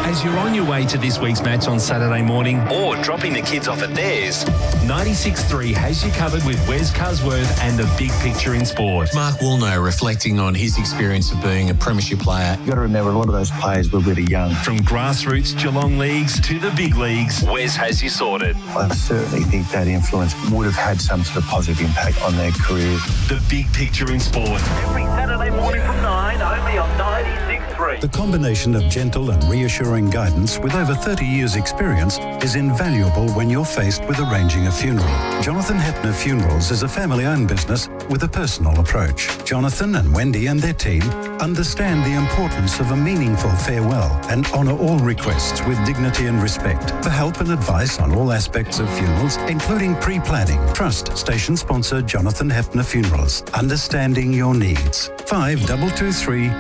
As you're on your way to this week's match on Saturday morning or dropping the kids off at theirs, 96.3 has you covered with Wes Cusworth and the big picture in sport. Mark Woolnough reflecting on his experience of being a premiership player. You've got to remember, a lot of those players were really young. From grassroots Geelong leagues to the big leagues, Wes has you sorted. I certainly think that influence would have had some sort of positive impact on their careers. The big picture in sport. Every Saturday morning from 9, only on 96.3. The combination of gentle and reassuring guidance with over 30 years' experience is invaluable when you're faced with arranging a funeral. Jonathan Hepner Funerals is a family-owned business with a personal approach. Jonathan and Wendy and their team understand the importance of a meaningful farewell and honour all requests with dignity and respect. For help and advice on all aspects of funerals, including pre-planning, trust station sponsor Jonathan Hepner Funerals. Understanding your needs. 5223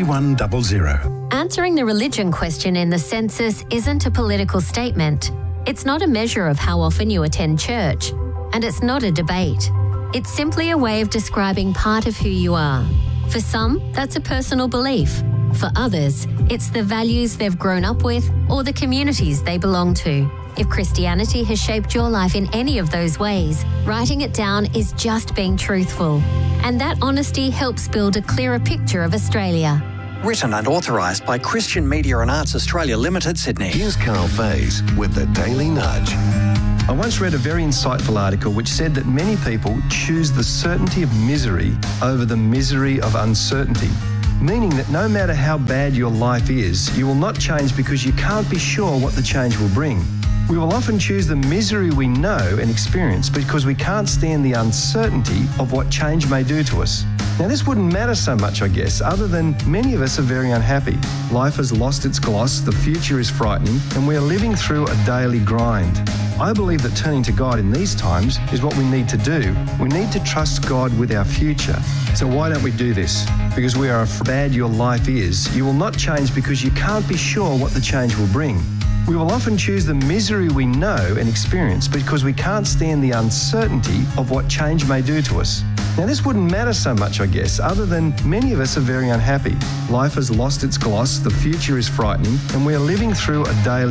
3100. Answering the religion question in the census isn't a political statement. It's not a measure of how often you attend church. And it's not a debate. It's simply a way of describing part of who you are. For some, that's a personal belief. For others, it's the values they've grown up with or the communities they belong to. If Christianity has shaped your life in any of those ways, writing it down is just being truthful. And that honesty helps build a clearer picture of Australia. Written and authorised by Christian Media and Arts Australia Limited, Sydney. Here's Carl Faze with the Daily Nudge. I once read a very insightful article which said that many people choose the certainty of misery over the misery of uncertainty, meaning that no matter how bad your life is, you will not change because you can't be sure what the change will bring. We will often choose the misery we know and experience because we can't stand the uncertainty of what change may do to us. Now, this wouldn't matter so much, I guess, other than many of us are very unhappy. Life has lost its gloss, the future is frightening, and we are living through a daily grind. I believe that turning to God in these times is what we need to do. We need to trust God with our future. So why don't we do this? Because we are afraid bad your life is, you will not change because you can't be sure what the change will bring. We will often choose the misery we know and experience because we can't stand the uncertainty of what change may do to us. Now, this wouldn't matter so much, I guess, other than many of us are very unhappy. Life has lost its gloss, the future is frightening, and we are living through a daily